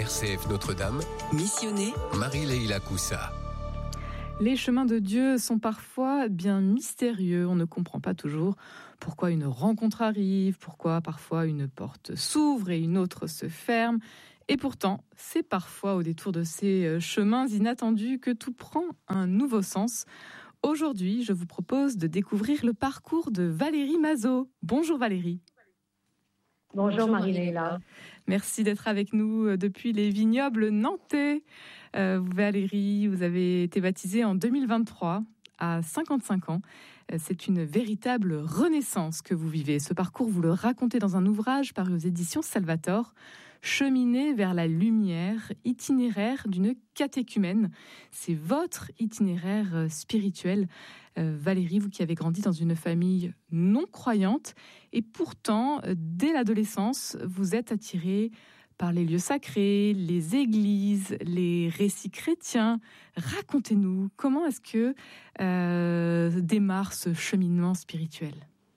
RCF Notre-Dame, Missionné Marie-Leila Coussa. Les chemins de Dieu sont parfois bien mystérieux. On ne comprend pas toujours pourquoi une rencontre arrive, pourquoi parfois une porte s'ouvre et une autre se ferme. Et pourtant, c'est parfois au détour de ces chemins inattendus que tout prend un nouveau sens. Aujourd'hui, je vous propose de découvrir le parcours de Valérie Mazot. Bonjour Valérie. Bonjour Marie-Leila. Merci d'être avec nous depuis les vignobles nantais. Valérie, vous avez été baptisée en 2023 à 55 ans. C'est une véritable renaissance que vous vivez. Ce parcours, vous le racontez dans un ouvrage paru aux éditions Salvator, Cheminer vers la lumière, itinéraire d'une catéchumène. C'est votre itinéraire spirituel. Valérie, vous qui avez grandi dans une famille non croyante, et pourtant, dès l'adolescence, vous êtes attirée par les lieux sacrés, les églises, les récits chrétiens. Racontez-nous, comment est-ce que démarre ce cheminement spirituel ?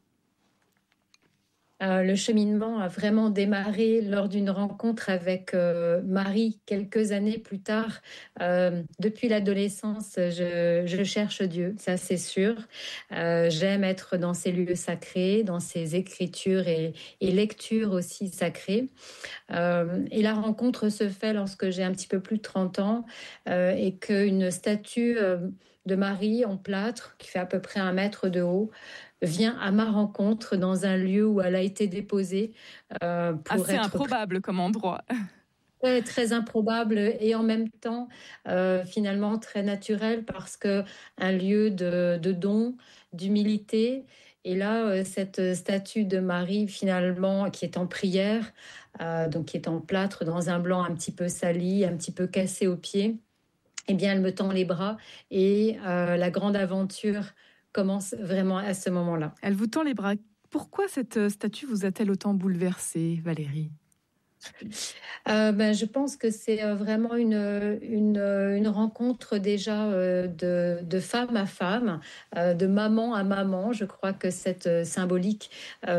Le cheminement a vraiment démarré lors d'une rencontre avec Marie quelques années plus tard. Depuis l'adolescence, je cherche Dieu, ça c'est sûr. J'aime être dans ces lieux sacrés, dans ces écritures et lectures aussi sacrées. Et la rencontre se fait lorsque j'ai un petit peu plus de 30 ans et qu'une statue de Marie en plâtre, qui fait à peu près 1 mètre de haut, vient à ma rencontre dans un lieu où elle a été déposée. Assez improbable comme endroit. Très, très improbable et en même temps finalement très naturel, parce que un lieu de don, d'humilité. Et là, cette statue de Marie finalement qui est en prière, donc qui est en plâtre dans un blanc un petit peu sali, un petit peu cassé aux pieds, eh bien elle me tend les bras et la grande aventure commence vraiment à ce moment-là. Elle vous tend les bras. Pourquoi cette statue vous a-t-elle autant bouleversée, Valérie ? Je pense que c'est vraiment une rencontre déjà de femme à femme, de maman à maman. Je crois que cette symbolique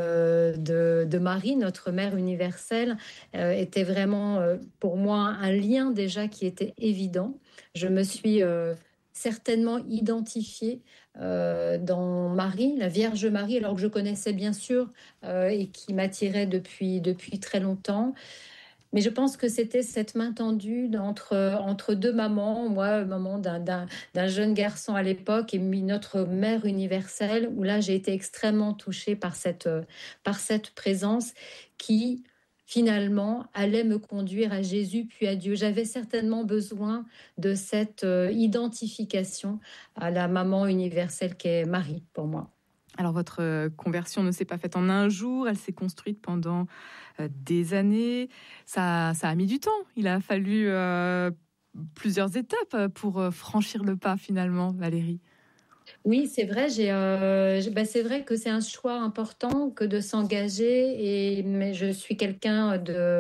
de Marie, notre mère universelle, était vraiment pour moi un lien déjà qui était évident. Je me suis certainement identifiée dans Marie, la Vierge Marie, alors que je connaissais bien sûr et qui m'attirait depuis très longtemps. Mais je pense que c'était cette main tendue entre deux mamans, moi, maman d'un jeune garçon à l'époque, et notre mère universelle, où là j'ai été extrêmement touchée par cette présence qui finalement allait me conduire à Jésus puis à Dieu. J'avais certainement besoin de cette identification à la maman universelle qu'est Marie pour moi. Alors votre conversion ne s'est pas faite en un jour, elle s'est construite pendant des années. Ça a mis du temps, il a fallu plusieurs étapes pour franchir le pas finalement, Valérie. Oui, c'est vrai. C'est vrai que c'est un choix important que de s'engager, mais je suis quelqu'un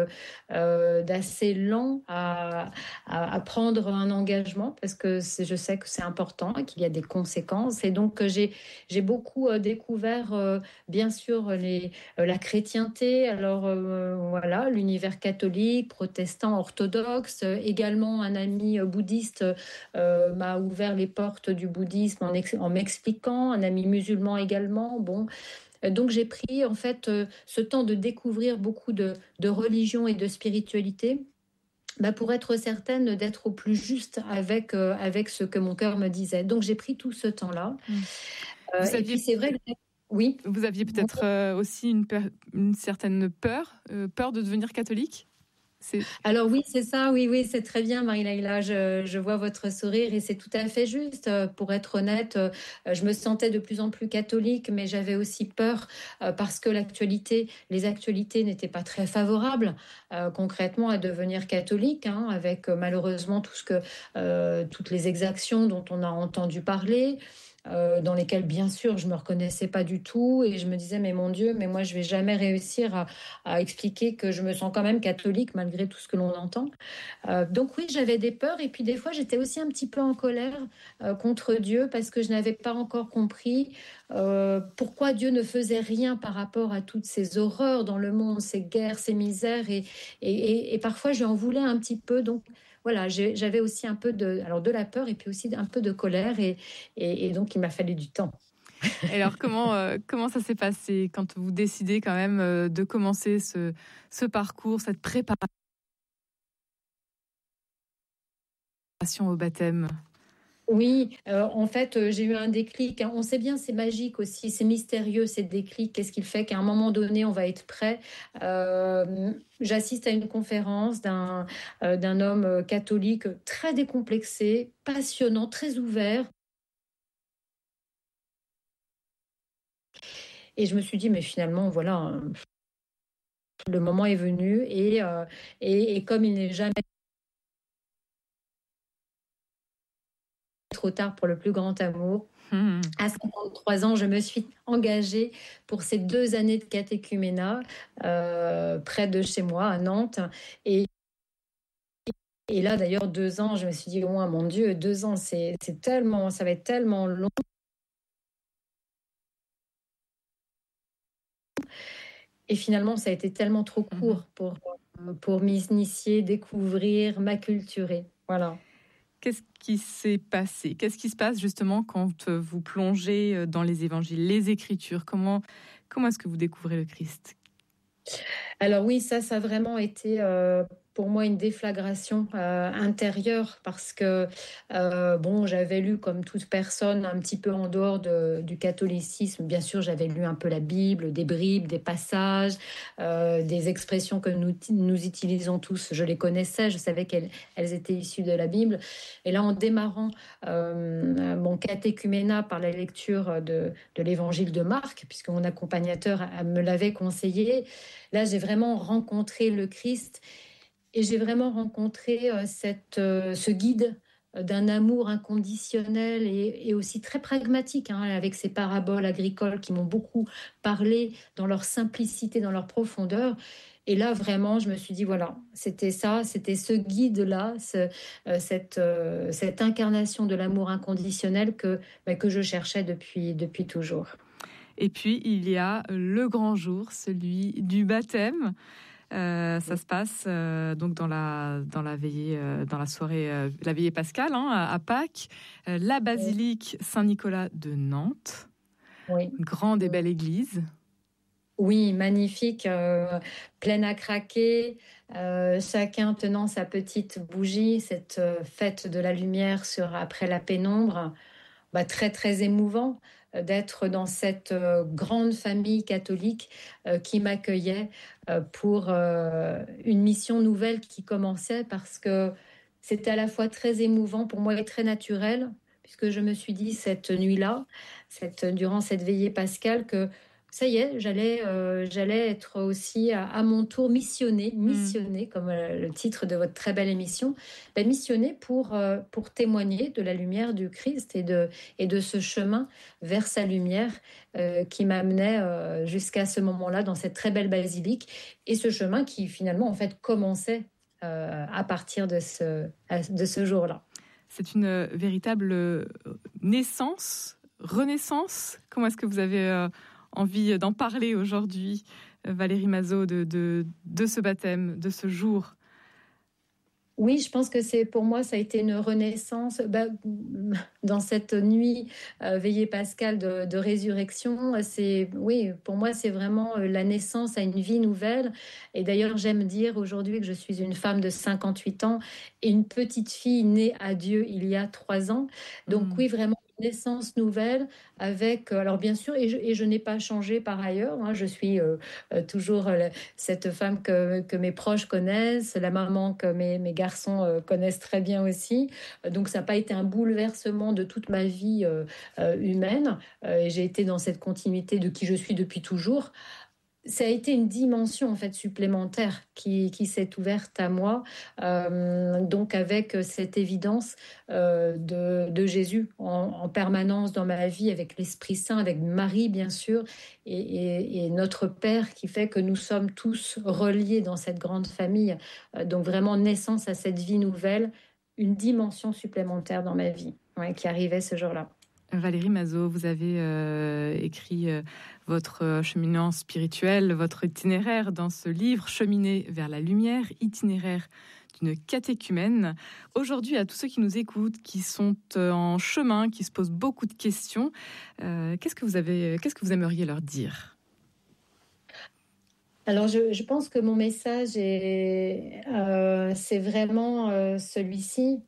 d'assez lent à prendre un engagement, parce que je sais que c'est important et qu'il y a des conséquences. Et donc j'ai beaucoup découvert bien sûr la chrétienté. Alors voilà, l'univers catholique, protestant, orthodoxe. Également un ami bouddhiste m'a ouvert les portes du bouddhisme en m'expliquant, un ami musulman également. Bon, donc j'ai pris en fait ce temps de découvrir beaucoup de religion et de spiritualité, pour être certaine d'être au plus juste avec ce que mon cœur me disait. Donc j'ai pris tout ce temps-là. Et puis c'est vrai que oui. Vous aviez peut-être aussi une certaine peur de devenir catholique ? Alors oui, c'est ça, oui, c'est très bien, Marie-Leila, je vois votre sourire et c'est tout à fait juste. Pour être honnête, je me sentais de plus en plus catholique, mais j'avais aussi peur parce que les actualités n'étaient pas très favorables concrètement à devenir catholique, avec malheureusement toutes les exactions dont on a entendu parler. dans lesquels, bien sûr, je me reconnaissais pas du tout et je me disais, mais mon Dieu, mais moi, je vais jamais réussir à expliquer que je me sens quand même catholique malgré tout ce que l'on entend. Donc oui, j'avais des peurs et puis des fois, j'étais aussi un petit peu en colère contre Dieu parce que je n'avais pas encore compris pourquoi Dieu ne faisait rien par rapport à toutes ces horreurs dans le monde, ces guerres, ces misères et parfois, je lui en voulais un petit peu. Donc voilà, j'avais aussi un peu de la peur et puis aussi un peu de colère et donc il m'a fallu du temps. Et alors, comment ça s'est passé quand vous décidez quand même de commencer ce parcours, cette préparation au baptême? Oui, en fait, j'ai eu un déclic, hein. On sait bien, c'est magique aussi, c'est mystérieux ces déclics. Qu'est-ce qu'il fait qu'à un moment donné, on va être prêt? J'assiste à une conférence d'un homme catholique très décomplexé, passionnant, très ouvert. Et je me suis dit, mais finalement, voilà, le moment est venu et comme il n'est jamais trop tard pour le plus grand amour, à 53 ans, je me suis engagée pour ces 2 années de catéchuménat près de chez moi, à Nantes. Et, et là, d'ailleurs, 2 ans, je me suis dit, oh mon Dieu, 2 ans, c'est tellement, ça va être tellement long. Et finalement, ça a été tellement trop court pour m'initier, découvrir, m'acculturer. Voilà. Qu'est-ce qui s'est passé? Qu'est-ce qui se passe justement quand vous plongez dans les évangiles, les Écritures? Comment est-ce que vous découvrez le Christ? Alors oui, ça a vraiment été pour moi une déflagration intérieure parce que bon, j'avais lu comme toute personne un petit peu en dehors du catholicisme. Bien sûr, j'avais lu un peu la Bible, des bribes, des passages, des expressions que nous utilisons tous. Je les connaissais, je savais qu'elles étaient issues de la Bible. Et là, en démarrant mon catéchuménat par la lecture de l'Évangile de Marc, puisque mon accompagnateur me l'avait conseillé, là, j'ai vraiment rencontré le Christ et j'ai vraiment rencontré ce guide d'un amour inconditionnel et aussi très pragmatique, hein, avec ces paraboles agricoles qui m'ont beaucoup parlé dans leur simplicité, dans leur profondeur. Et là, vraiment, je me suis dit, voilà, c'était ça, c'était ce guide-là, cette incarnation de l'amour inconditionnel que je cherchais depuis toujours. Et puis, il y a le grand jour, celui du baptême. Ça se passe donc dans la veillée, dans la soirée, la veillée pascale, hein, à Pâques, la basilique Saint-Nicolas de Nantes, Oui. Grande et belle église. Oui, magnifique, pleine à craquer, chacun tenant sa petite bougie, cette fête de la lumière après la pénombre. Très, très émouvant d'être dans cette grande famille catholique qui m'accueillait pour une mission nouvelle qui commençait parce que c'était à la fois très émouvant pour moi et très naturel, puisque je me suis dit cette nuit-là, durant cette veillée pascale, que ça y est, j'allais être aussi à mon tour missionnée, comme le titre de votre très belle émission, missionnée pour témoigner de la lumière du Christ et de ce chemin vers sa lumière qui m'amenait jusqu'à ce moment-là dans cette très belle basilique et ce chemin qui finalement en fait commençait à partir de ce jour-là. C'est une véritable naissance, renaissance. Comment est-ce que vous avez envie d'en parler aujourd'hui, Valérie Mazot, de ce baptême, de ce jour? Oui, je pense que pour moi, ça a été une renaissance dans cette nuit veillée pascale de résurrection. Oui, pour moi, c'est vraiment la naissance à une vie nouvelle. Et d'ailleurs, j'aime dire aujourd'hui que je suis une femme de 58 ans et une petite fille née à Dieu il y a 3 ans. Donc oui, vraiment une naissance nouvelle avec, alors bien sûr, et je n'ai pas changé par ailleurs, hein, je suis toujours cette femme que mes proches connaissent, la maman que mes garçons connaissent très bien aussi. Donc ça n'a pas été un bouleversement de toute ma vie humaine. Et j'ai été dans cette continuité de qui je suis depuis toujours. ça a été une dimension en fait supplémentaire qui s'est ouverte à moi, donc avec cette évidence de Jésus en permanence dans ma vie, avec l'Esprit Saint, avec Marie bien sûr, et notre Père qui fait que nous sommes tous reliés dans cette grande famille. Donc vraiment naissance à cette vie nouvelle, une dimension supplémentaire dans ma vie, ouais, qui arrivait ce jour-là. Valérie Mazot, vous avez écrit votre cheminement spirituel, votre itinéraire dans ce livre, Cheminer vers la lumière, itinéraire d'une catéchumène. Aujourd'hui, à tous ceux qui nous écoutent, qui sont en chemin, qui se posent beaucoup de questions, qu'est-ce que vous aimeriez leur dire ? Alors, je pense que mon message c'est vraiment celui-ci.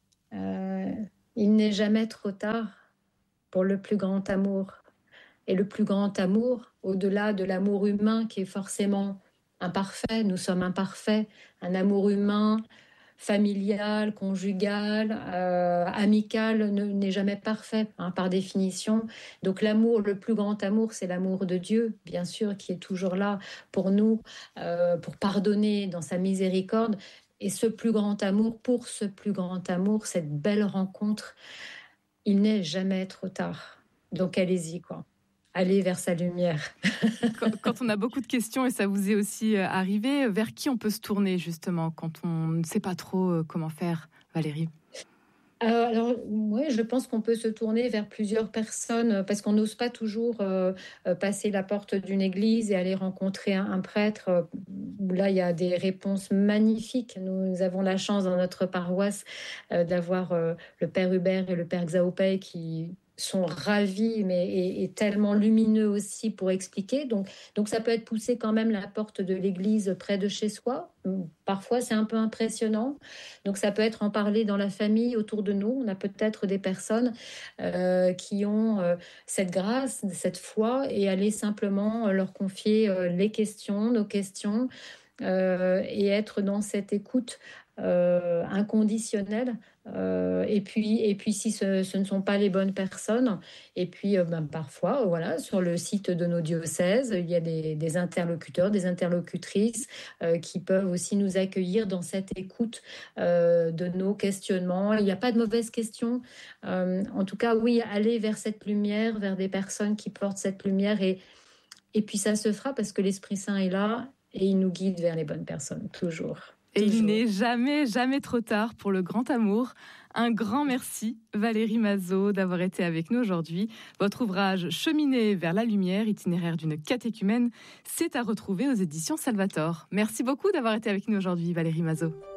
Il n'est jamais trop tard pour le plus grand amour. Et le plus grand amour, au-delà de l'amour humain qui est forcément imparfait, nous sommes imparfaits, un amour humain, familial, conjugal, amical n'est jamais parfait, hein, par définition. Donc l'amour, le plus grand amour, c'est l'amour de Dieu, bien sûr, qui est toujours là pour nous, pour pardonner dans sa miséricorde. Et ce plus grand amour, pour ce plus grand amour, cette belle rencontre, il n'est jamais trop tard. Donc allez-y, quoi. Allez vers sa lumière. Quand on a beaucoup de questions, et ça vous est aussi arrivé, vers qui on peut se tourner justement quand on ne sait pas trop comment faire, Valérie ? Alors, oui, je pense qu'on peut se tourner vers plusieurs personnes parce qu'on n'ose pas toujours passer la porte d'une église et aller rencontrer un prêtre. Où là, il y a des réponses magnifiques. Nous avons la chance dans notre paroisse d'avoir le Père Hubert et le Père Xaopei qui sont ravis, mais et tellement lumineux aussi pour expliquer. Donc, ça peut être pousser quand même la porte de l'église près de chez soi. Parfois, c'est un peu impressionnant. Donc, ça peut être en parler dans la famille, autour de nous. On a peut-être des personnes qui ont cette grâce, cette foi, et aller simplement leur confier les questions, nos questions, et être dans cette écoute inconditionnelle. Et puis si ce ne sont pas les bonnes personnes, et puis parfois, voilà, sur le site de nos diocèses, il y a des interlocuteurs, des interlocutrices qui peuvent aussi nous accueillir dans cette écoute de nos questionnements. Il n'y a pas de mauvaises questions. En tout cas, oui, aller vers cette lumière, vers des personnes qui portent cette lumière, et puis ça se fera parce que l'Esprit Saint est là et il nous guide vers les bonnes personnes, toujours. Et il n'est jamais trop tard pour le grand amour. Un grand merci, Valérie Mazot, d'avoir été avec nous aujourd'hui. Votre ouvrage « Cheminer vers la lumière, itinéraire d'une catéchumène », c'est à retrouver aux éditions Salvator. Merci beaucoup d'avoir été avec nous aujourd'hui, Valérie Mazot.